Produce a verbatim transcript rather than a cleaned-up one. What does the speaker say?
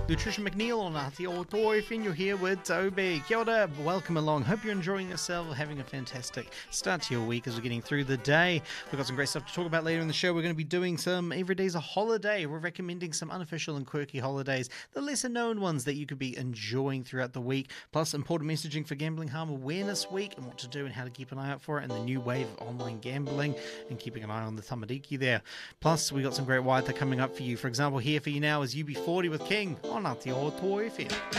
Patricia McNeil on Ati Otoifin. You're here with Toby. Kia ora, welcome along. Hope you're enjoying yourself, having a fantastic start to your week as we're getting through the day. We've got some great stuff to talk about later in the show. We're going to be doing some Every Day's a Holiday. We're recommending some unofficial and quirky holidays, the lesser known ones that you could be enjoying throughout the week, plus important messaging for Gambling Harm Awareness Week and what to do and how to keep an eye out for it, and the new wave of online gambling and keeping an eye on the tamariki there. Plus, we got some great waiata coming up for you. For example, here for you now is U B forty with King on Aotearoa F M.